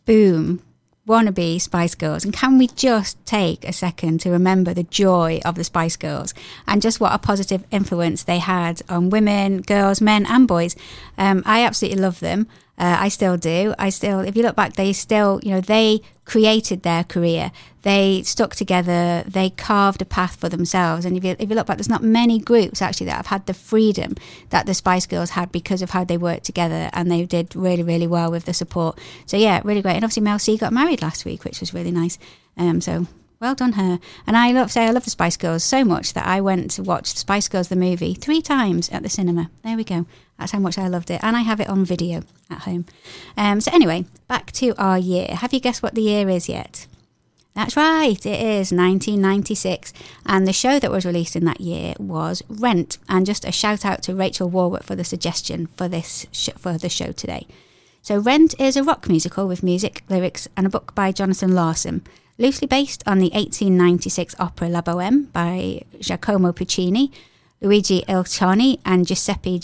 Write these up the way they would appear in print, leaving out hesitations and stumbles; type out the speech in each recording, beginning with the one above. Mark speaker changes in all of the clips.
Speaker 1: boom, wannabe Spice Girls. And can we just take a second to remember the joy of the Spice Girls and just what a positive influence they had on women, girls, men and boys. I absolutely love them. I still do. If you look back, they still, they created their career. They stuck together. They carved a path for themselves. And if you look back, there's not many groups actually that have had the freedom that the Spice Girls had because of how they worked together, and they did really, really well with the support. So yeah, really great. And obviously Mel C got married last week, which was really nice. So well done her. And I love the Spice Girls so much that I went to watch Spice Girls the movie 3 times at the cinema. There we go. That's how much I loved it. And I have it on video at home. So anyway, back to our year. Have you guessed what the year is yet? That's right, it is 1996. And the show that was released in that year was Rent. And just a shout out to Rachel Warwick for the suggestion for this for the show today. So Rent is a rock musical with music, lyrics and a book by Jonathan Larson, loosely based on the 1896 opera La Bohème by Giacomo Puccini, Luigi Ilcioni and Giuseppe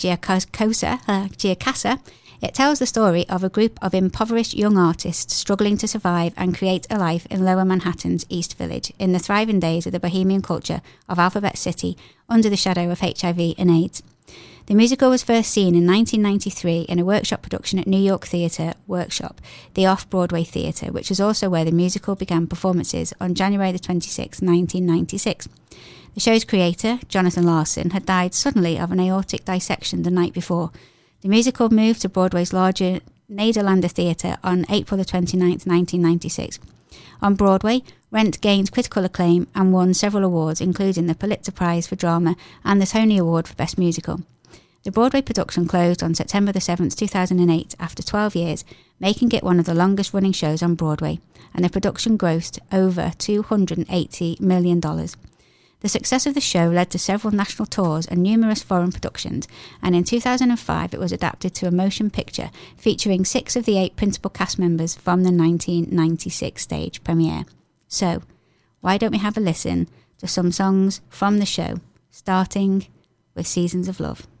Speaker 1: Giacassa. It tells the story of a group of impoverished young artists struggling to survive and create a life in Lower Manhattan's East Village in the thriving days of the bohemian culture of Alphabet City under the shadow of HIV and AIDS. The musical was first seen in 1993 in a workshop production at New York Theatre Workshop, the off-Broadway theatre, which was also where the musical began performances on January the 26th, 1996. The show's creator, Jonathan Larson, had died suddenly of an aortic dissection the night before. The musical moved to Broadway's larger Nederlander Theatre on April the 29th, 1996. On Broadway, Rent gained critical acclaim and won several awards, including the Pulitzer Prize for Drama and the Tony Award for Best Musical. The Broadway production closed on September the 7th, 2008, after 12 years, making it one of the longest-running shows on Broadway, and the production grossed over $280 million. The success of the show led to several national tours and numerous foreign productions, and in 2005 it was adapted to a motion picture featuring 6 of the 8 principal cast members from the 1996 stage premiere. So, why don't we have a listen to some songs from the show, starting with Seasons of Love.